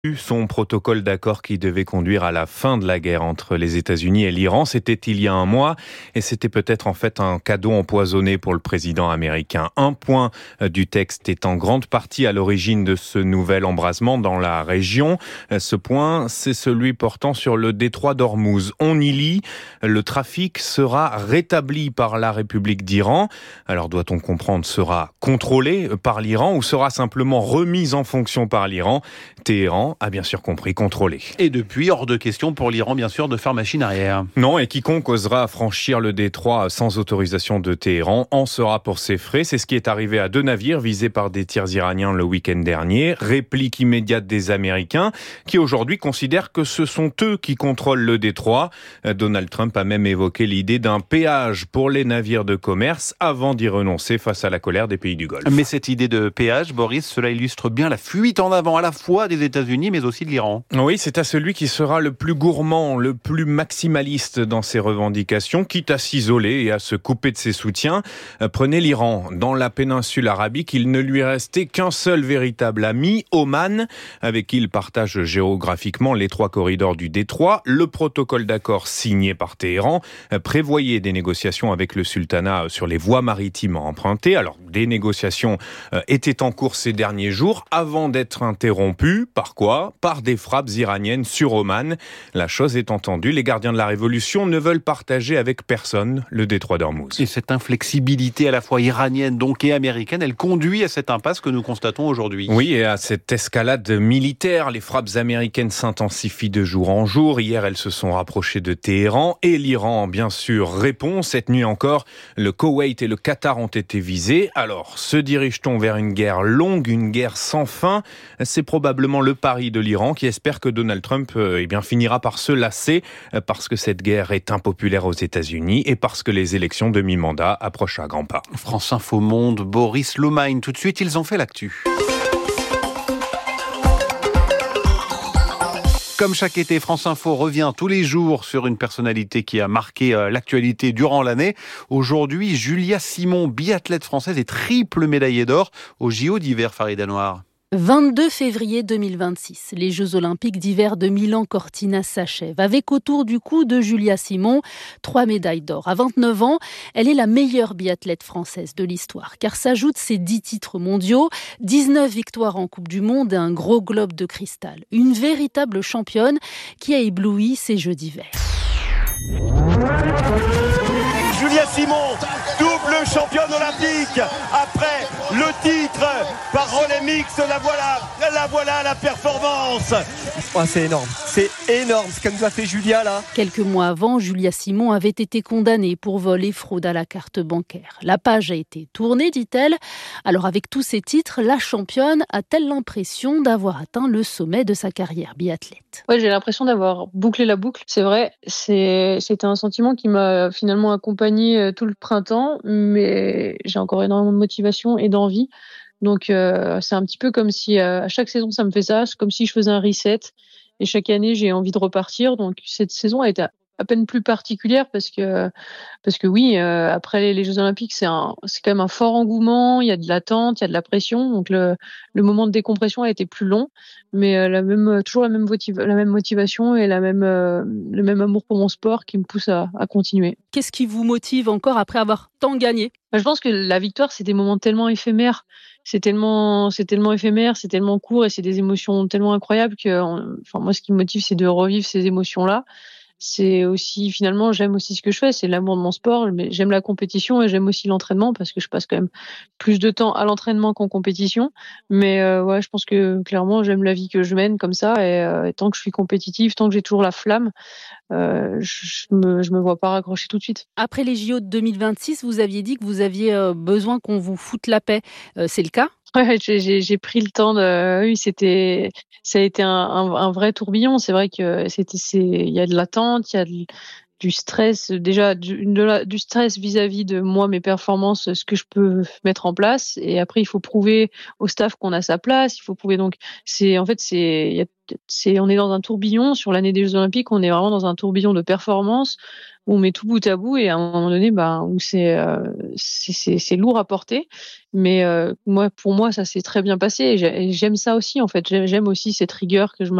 Son protocole d'accord qui devait conduire à la fin de la guerre entre les États-Unis et l'Iran, c'était il y a un mois et c'était peut-être en fait un cadeau empoisonné pour le président américain. Un point du texte est en grande partie à l'origine de ce nouvel embrasement dans la région. Ce point, c'est celui portant sur le détroit d'Ormuz. On y lit, le trafic sera rétabli par la République d'Iran. Alors doit-on comprendre, sera contrôlé par l'Iran ou sera simplement remis en fonction par l'Iran? Téhéran a bien sûr compris, contrôlé. Et depuis, hors de question pour l'Iran, bien sûr, de faire machine arrière. Non, et quiconque osera franchir le détroit sans autorisation de Téhéran en sera pour ses frais. C'est ce qui est arrivé à 2 navires visés par des tirs iraniens le week-end dernier. Réplique immédiate des Américains qui aujourd'hui considèrent que ce sont eux qui contrôlent le détroit. Donald Trump a même évoqué l'idée d'un péage pour les navires de commerce avant d'y renoncer face à la colère des pays du Golfe. Mais cette idée de péage, Boris, cela illustre bien la fuite en avant à la fois des États-Unis mais aussi de l'Iran. Oui, c'est à celui qui sera le plus gourmand, le plus maximaliste dans ses revendications, quitte à s'isoler et à se couper de ses soutiens. Prenez l'Iran. Dans la péninsule arabique, il ne lui restait qu'un seul véritable ami, Oman, avec qui il partage géographiquement les 3 corridors du détroit. Le protocole d'accord signé par Téhéran prévoyait des négociations avec le sultanat sur les voies maritimes empruntées. Alors, des négociations étaient en cours ces derniers jours avant d'être interrompues. Par quoi ? Par des frappes iraniennes sur Oman. La chose est entendue, les gardiens de la révolution ne veulent partager avec personne le détroit d'Ormuz. Et cette inflexibilité à la fois iranienne donc et américaine, elle conduit à cette impasse que nous constatons aujourd'hui. Oui, et à cette escalade militaire. Les frappes américaines s'intensifient de jour en jour. Hier, elles se sont rapprochées de Téhéran et l'Iran, bien sûr, répond. Cette nuit encore, le Koweït et le Qatar ont été visés. Alors, se dirige-t-on vers une guerre longue, une guerre sans fin ? C'est probablement le pari de l'Iran qui espère que Donald Trump finira par se lasser parce que cette guerre est impopulaire aux États-Unis et parce que les élections de mi-mandat approchent à grands pas. France Info Monde, Boris Lomagne. Tout de suite, ils ont fait l'actu. Comme chaque été, France Info revient tous les jours sur une personnalité qui a marqué l'actualité durant l'année. Aujourd'hui, Julia Simon, biathlète française et triple médaillée d'or aux JO d'hiver, Farida Noir. 22 février 2026, les Jeux Olympiques d'hiver de Milan-Cortina s'achèvent avec autour du cou de Julia Simon 3 médailles d'or. À 29 ans, elle est la meilleure biathlète française de l'histoire car s'ajoutent ses 10 titres mondiaux, 19 victoires en Coupe du Monde et un gros globe de cristal. Une véritable championne qui a ébloui ces Jeux d'hiver. Julia Simon, double championne olympique, après le titre par relais mixte, la voilà la performance. Oh, c'est énorme, ce qu'elle nous a fait Julia là. Quelques mois avant, Julia Simon avait été condamnée pour vol et fraude à la carte bancaire. La page a été tournée, dit-elle. Alors avec tous ces titres, la championne a-t-elle l'impression d'avoir atteint le sommet de sa carrière biathlète ? Ouais, j'ai l'impression d'avoir bouclé la boucle. C'est vrai, c'était un sentiment qui m'a finalement accompagnée tout le printemps, mais j'ai encore énormément de motivation et d'envie. Donc c'est un petit peu comme si à chaque saison ça me fait ça, c'est comme si je faisais un reset et chaque année j'ai envie de repartir. Donc cette saison a été à peine plus particulière parce que oui, après les Jeux Olympiques c'est quand même un fort engouement, il y a de l'attente, il y a de la pression, donc le moment de décompression a été plus long, mais toujours la même motivation et le même amour pour mon sport qui me pousse à continuer. Qu'est-ce qui vous motive encore après avoir tant gagné ? Je pense que la victoire, c'est des moments tellement éphémères. C'est tellement éphémère, c'est tellement court et c'est des émotions tellement incroyables que, moi, ce qui me motive, c'est de revivre ces émotions-là. C'est aussi, finalement, j'aime aussi ce que je fais, c'est l'amour de mon sport, mais j'aime la compétition et j'aime aussi l'entraînement parce que je passe quand même plus de temps à l'entraînement qu'en compétition. Mais je pense que clairement, j'aime la vie que je mène comme ça et tant que je suis compétitive, tant que j'ai toujours la flamme, je me vois pas raccrocher tout de suite. Après les JO de 2026, vous aviez dit que vous aviez besoin qu'on vous foute la paix. C'est le cas ? Ouais, j'ai pris le temps oui, ça a été un vrai tourbillon. C'est vrai que il y a de l'attente, il y a de du stress, déjà du stress vis-à-vis de moi, mes performances, ce que je peux mettre en place. Et après, il faut prouver au staff qu'on a sa place. Il faut prouver, donc on est dans un tourbillon sur l'année des Jeux Olympiques. On est vraiment dans un tourbillon de performances où on met tout bout à bout, et à un moment donné, où c'est lourd à porter. Mais pour moi, ça s'est très bien passé. Et j'aime ça aussi, en fait. J'aime aussi cette rigueur que je